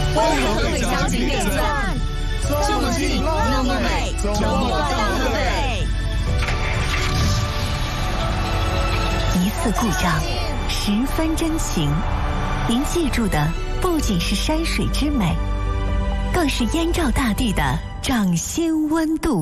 欢迎河北交警点赞，这么近，那么美，周末到河北。 一次故障，10分真情。您记住的不仅是山水之美，更是燕赵大地的掌心温度。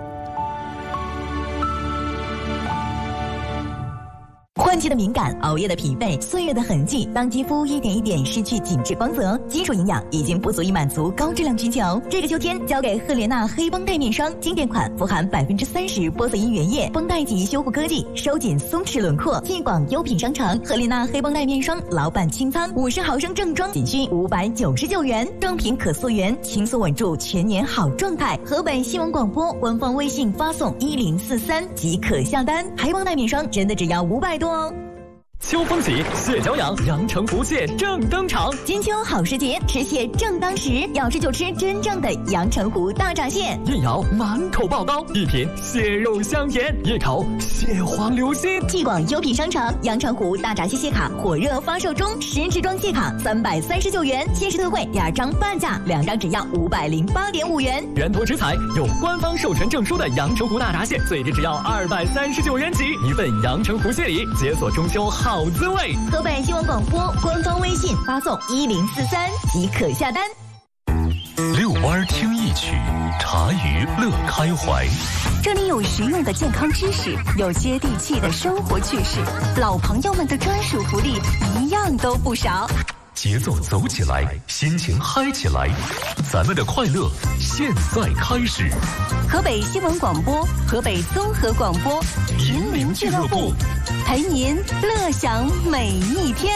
换季的敏感，熬夜的疲惫，岁月的痕迹，当肌肤一点一点失去紧致光泽，基础营养已经不足以满足高质量需求。这个秋天，交给赫莲娜黑绷带面霜，经典款，富含30%玻色因原液，绷带级修护科技，收紧松弛轮廓。进广优品商城，赫莲娜黑绷带面霜老板清仓50毫升正装，仅需599元，正品可溯源，轻松稳住全年好状态。河北新闻广播官方微信发送1043即可下单，黑绷带面霜真的只要500多哦。 秋风起，蟹脚痒，阳澄湖蟹正登场。 金秋好时节，吃蟹正当时，要吃就吃真正的阳澄湖大闸蟹。 一咬满口爆膏，一品蟹肉香甜，一口蟹黄流心。 继广优品商场阳澄湖大闸蟹蟹卡火热发售中，10支装蟹卡339元，限时特惠2张半价，2张只要508.5元。 原图食材有官方授权证书的阳澄湖大闸蟹，最低只要239元起，一份阳澄湖蟹礼，解锁中秋好滋味。 河北新闻广播官方微信发送1043即可下单。 遛弯听一曲，茶余乐开怀。 这里有实用的健康知识，有接地气的生活趣事，老朋友们的专属福利一样都不少。 节奏走起来，心情嗨起来，咱们的快乐现在开始。 河北新闻广播，河北综合广播，银铃俱乐部，陪您乐享每一天。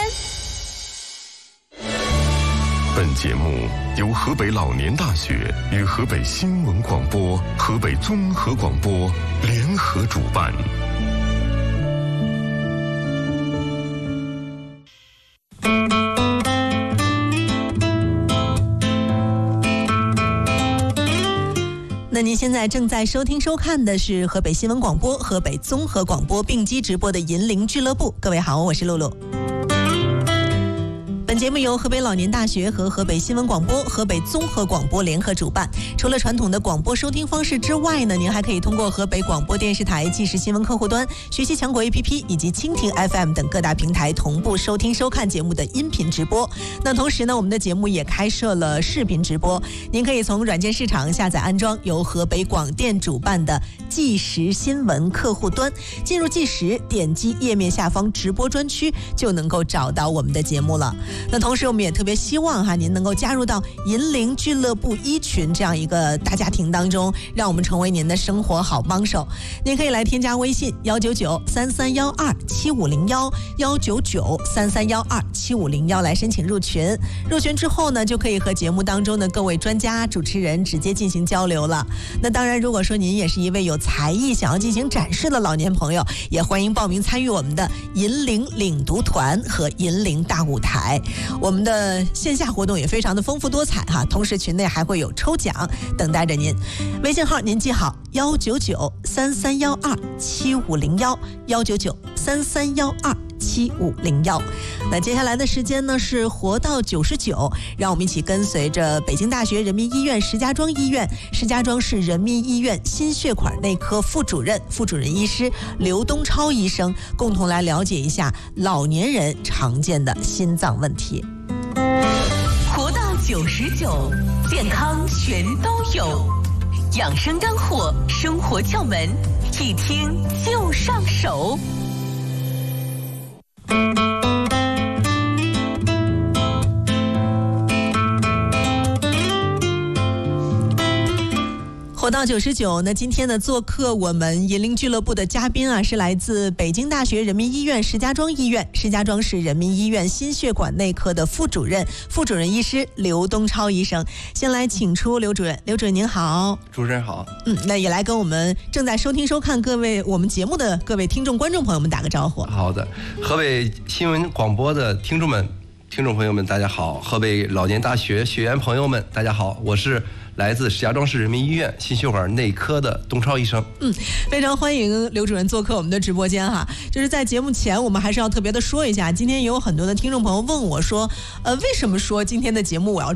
本节目由河北老年大学与河北新闻广播、河北综合广播联合主办。 那您现在正在收听收看的是河北新闻广播、河北综合广播并机直播的银铃俱乐部。各位好，我是露露。本节目由河北老年大学和河北新闻广播、河北综合广播联合主办。除了传统的广播收听方式之外呢，您还可以通过河北广播电视台即时新闻客户端、学习强国 APP 以及蜻蜓 FM 等各大平台同步收听收看节目的音频直播。那同时呢，我们的节目也开设了视频直播，您可以从软件市场下载安装由河北广电主办的即时新闻客户端，进入即时，点击页面下方直播专区就能够找到我们的节目了。那同时我们也特别希望您能够加入到银铃俱乐部1群这样一个大家庭当中，让我们成为您的生活好帮手。您可以来添加微信199-3312-7501，199-3312-7501来申请入群。入群之后呢，就可以和节目当中的各位专家主持人直接进行交流了。那当然，如果说您也是一位有才艺想要进行展示的老年朋友，也欢迎报名参与我们的银铃领读团和银铃大舞台。我们的线下活动也非常的丰富多彩哈，同时群内还会有抽奖等待着您。微信号您记好199-3312-7501，199-3312-7501。那接下来的时间呢是活到99，让我们一起跟随着北京大学人民医院石家庄医院、石家庄市人民医院心血管内科副主任医师刘东超医生，共同来了解一下老年人常见的心脏问题。 活到99，健康全都有，养生干货，生活窍门，一听就上手。活到99，那今天呢，做客我们银铃俱乐部的嘉宾啊，是来自北京大学人民医院石家庄医院、石家庄市人民医院心血管内科的副主任医师刘东超医生。先来请出刘主任，刘主任您好。 主持人好。 那也来跟我们正在收听收看我们节目的各位听众观众朋友们打个招呼。 好的，河北新闻广播的听众朋友们大家好，河北老年大学学员朋友们大家好，我是来自石家庄市人民医院心血管内科的东超医生。 非常欢迎刘主任做客我们的直播间哈。就是在节目前，我们还是要特别的说一下，今天也有很多的听众朋友问我说，为什么说今天的节目我要